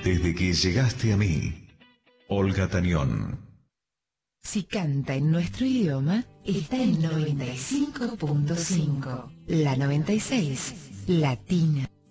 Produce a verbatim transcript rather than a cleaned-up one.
Desde que llegaste a mí, Olga Tañón. Si canta en nuestro idioma, está en noventa y cinco punto cinco. La noventa y seis, Latina.